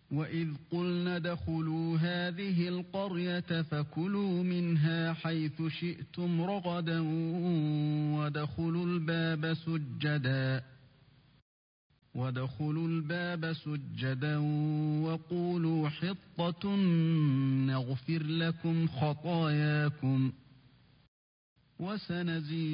وَإِذْ قُلْنَا ادْخُلُوا هَذِهِ الْقَرْيَةَ فَكُلُوا مِنْهَا حَيْثُ شِئْتُمْ رَغَدًا وَادْخُلُوا الْبَابَ سُجَّدًا وَقُولُوا حِطَّةٌ نَغْفِرْ لَكُمْ خَطَايَاكُمْ وَسَنَزِيدُ